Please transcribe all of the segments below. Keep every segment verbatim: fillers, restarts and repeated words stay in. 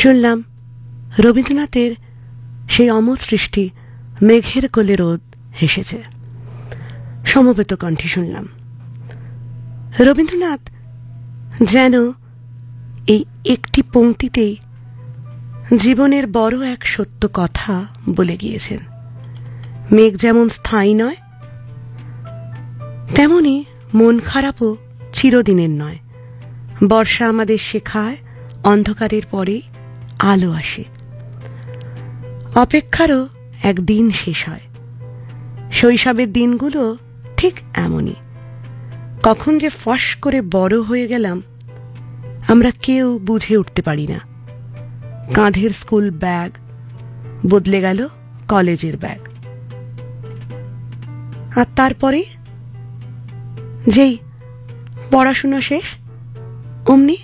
শুনলাম রবীন্দ্রনাথের সেই অমর সৃষ্টি মেঘের কোলে রোদ হেসেছে। সমবেত কণ্ঠে শুনলাম। রবীন্দ্রনাথ যেন এই একটি পংক্তিতেই জীবনের বড় এক সত্য কথা বলে গিয়েছেন। মেঘ যেমন স্থায়ী নয়, তেমনি মন খারাপও চিরদিনের নয়। বর্ষা আমাদের শেখায় অন্ধকারের পরে আলো আসে। অপেক্ষারও একদিন শেষ হয়। শৈশবের দিনগুলো ঠিক এমনই। কখন যে ফস করে বড় হয়ে গেলাম আমরা কেউ বুঝে উঠতে পারি না। কাঁধের স্কুল ব্যাগ বদলে গেল কলেজের ব্যাগ, আর তারপরে যেই পড়াশুনো শেষ অমনি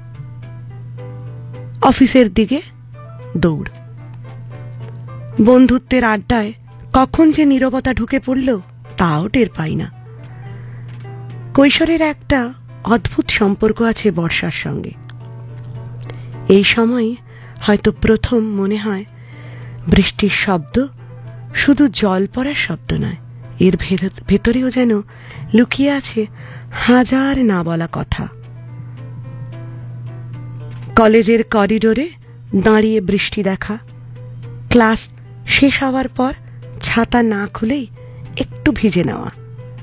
অফিসের দিকে দৌড়। বন্ধুত্বের আড্ডায় কখন যে নীরবতা ঢুকে পড়ল তাও টের পাই না। কৈশোরের একটা অদ্ভুত সম্পর্ক আছে বর্ষার সঙ্গে। এই সময় হয়তো প্রথম মনে হয় বৃষ্টির শব্দ শুধু জল পড়ার শব্দ নয়, এর ভেতরেও যেন লুকিয়ে আছে হাজার না বলা কথা। কলেজের করিডোরে দাঁড়িয়ে বৃষ্টি দেখা, ক্লাস শেষ হওয়ার পর ছাতা না খুলেই একটু ভিজে নেওয়া,